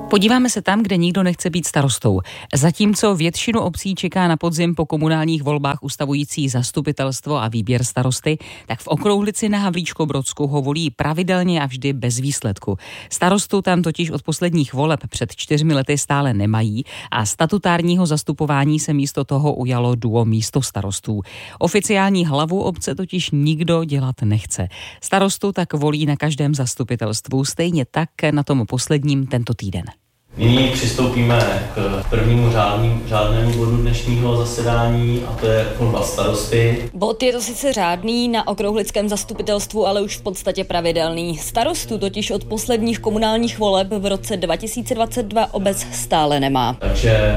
Podíváme se tam, kde nikdo nechce být starostou. Zatímco většinu obcí čeká na podzim po komunálních volbách ustavující zastupitelstvo a výběr starosty, tak v Okrouhlici na Havlíčkobrodsku ho volí pravidelně a vždy bez výsledku. Starostu tam totiž od posledních voleb před 4 lety stále nemají a statutárního zastupování se místo toho ujalo duo místostarostů. Oficiální hlavu obce totiž nikdo dělat nechce. Starostu tak volí na každém zastupitelstvu, stejně tak na tom posledním tento týden. Nyní přistoupíme k prvnímu řádnému bodu dnešního zasedání a to je volba starosty. Bod je to sice řádný na okrouhlickém zastupitelstvu, ale už v podstatě pravidelný. Starostu totiž od posledních komunálních voleb v roce 2022 obec stále nemá. Takže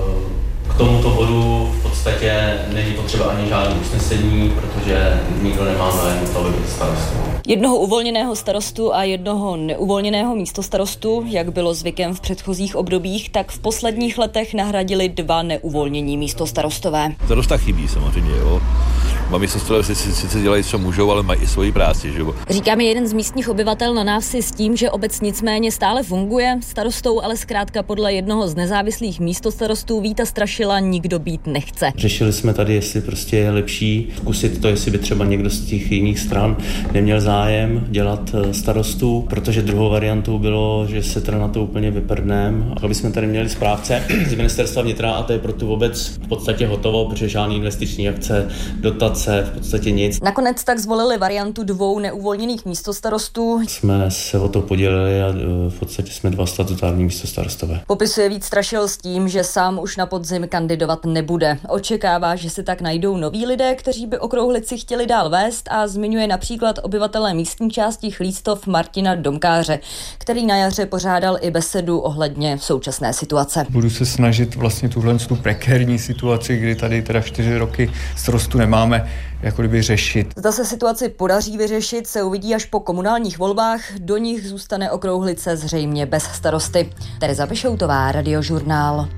k tomuto bodu v podstatě není potřeba ani žádné usnesení, protože nikdo nemá zájem to být starostou. Jednoho uvolněného starostu a jednoho neuvolněného místostarostu, jak bylo zvykem v předchozích obdobích, tak v posledních letech nahradili 2 neuvolnění místostarostové. Starosta chybí samozřejmě, jo. Místostarostové sice dělají, co můžou, ale mají i svoji práci, že jo. Říká mi jeden z místních obyvatel na návsi s tím, že obec nicméně stále funguje, starostou ale zkrátka podle jednoho z nezávislých místostarostů Víta Strašila nikdo být nechce. Řešili jsme tady, jestli prostě je lepší zkusit to, jestli by třeba někdo z těch jiných stran neměl zájem dělat starostu, protože druhou variantou bylo, že se teda na to úplně vyprdneme. Aby jsme tady měli správce z ministerstva vnitra a to je pro tu obec v podstatě hotovo, protože žádný investiční akce, dotace, v podstatě nic. Nakonec tak zvolili variantu 2 neuvolněných místostarostů. Jsme se o to podělili a v podstatě jsme 2 statutární místostarostové. Popisuje Vít Strašil s tím, že sám už na podzim kandidovat nebude. Očekává, že se tak najdou noví lidé, kteří by Okrouhlici chtěli dál vést a zmiňuje například obyvatele místní části Chlístov Martina Domkáře, který na jaře pořádal i besedu ohledně současné situace. Budu se snažit vlastně tu prekérní situaci, kdy tady teda 4 roky starostu nemáme, jako kdyby řešit. Zda se situaci podaří vyřešit, se uvidí až po komunálních volbách, do nich zůstane Okrouhlice zřejmě bez starosty. Tereza Pišoutová, Radiožurnál.